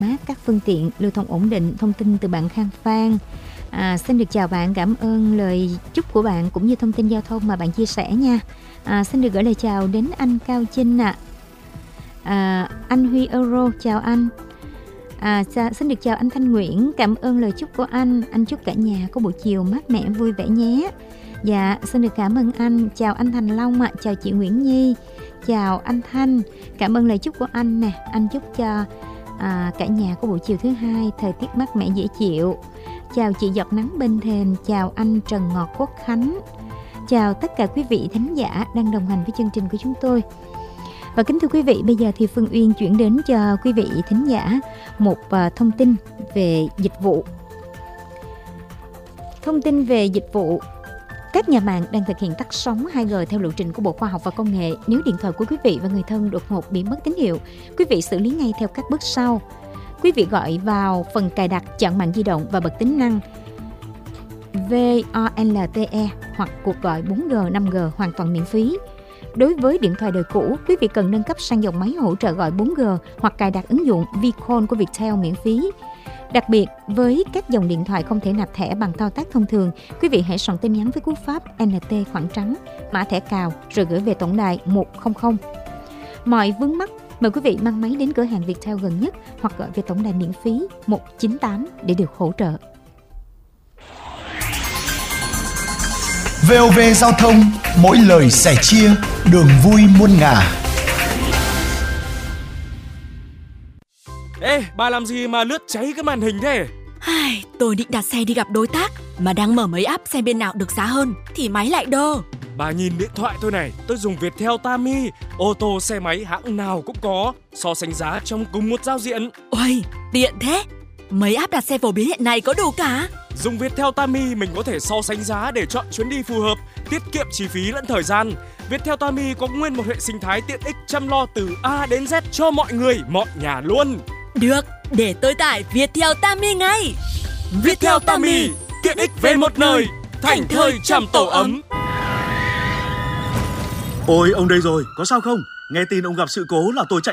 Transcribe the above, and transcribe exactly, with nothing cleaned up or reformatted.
mát, các phương tiện lưu thông ổn định. Thông tin từ bạn Khang Phan. À, xin được chào bạn, cảm ơn lời chúc của bạn cũng như thông tin giao thông mà bạn chia sẻ nha. À, xin được gửi lời chào đến anh Cao Chinh ạ. À. À, anh Huy Euro, chào anh. À, xin được chào anh Thanh Nguyễn, cảm ơn lời chúc của anh. Anh chúc cả nhà có buổi chiều mát mẻ vui vẻ nhé. Dạ, xin được cảm ơn anh. Chào anh Thành Long ạ, chào chị Nguyễn Nhi, chào anh Thanh, cảm ơn lời chúc của anh nè. Anh chúc cho à, cả nhà có buổi chiều thứ hai thời tiết mát mẻ dễ chịu. Chào chị Giọt Nắng bên thềm, chào anh Trần Ngọt Quốc Khánh, chào tất cả quý vị thính giả đang đồng hành với chương trình của chúng tôi. Và kính thưa quý vị, bây giờ thì Phương Uyên chuyển đến cho quý vị thính giả một uh, thông tin về dịch vụ. Thông tin về dịch vụ. Các nhà mạng đang thực hiện tắt sóng hai G theo lộ trình của Bộ Khoa học và Công nghệ. Nếu điện thoại của quý vị và người thân đột ngột bị mất tín hiệu, quý vị xử lý ngay theo các bước sau. Quý vị gọi vào phần cài đặt, chọn mạng di động và bật tính năng vê o lờ tê e hoặc cuộc gọi bốn G, năm G hoàn toàn miễn phí. Đối với điện thoại đời cũ, quý vị cần nâng cấp sang dòng máy hỗ trợ gọi bốn G hoặc cài đặt ứng dụng Vcall của Viettel miễn phí. Đặc biệt, với các dòng điện thoại không thể nạp thẻ bằng thao tác thông thường, quý vị hãy soạn tin nhắn với cú pháp en tê khoảng trắng, mã thẻ cào rồi gửi về tổng đài một không không. Mọi vướng mắc, mời quý vị mang máy đến cửa hàng Viettel gần nhất hoặc gọi về tổng đài miễn phí một chín tám để được hỗ trợ. vê o vê Giao thông, mỗi lời sẻ chia, đường vui muôn ngả. Ê, bà làm gì mà lướt cháy cái màn hình thế? Ai, tôi định đặt xe đi gặp đối tác, mà đang mở mấy app xem bên nào được giá hơn thì máy lại đơ. Bà nhìn điện thoại tôi này, tôi dùng Viettel Tami, ô tô xe máy hãng nào cũng có, so sánh giá trong cùng một giao diện. Ôi, tiện thế. Mấy app đặt xe phổ biến hiện nay có đủ cả. Dùng Viettel Tami mình có thể so sánh giá để chọn chuyến đi phù hợp, tiết kiệm chi phí lẫn thời gian. Viettel Tami có nguyên một hệ sinh thái tiện ích chăm lo từ A đến Z cho mọi người, mọi nhà luôn. Được, để tôi tải Viettel Tami ngay. Viettel Tami, tiện ích về một nơi, thành thơi trầm tổ ấm. Ôi, ông đây rồi, có sao không? Nghe tin ông gặp sự cố là tôi chạy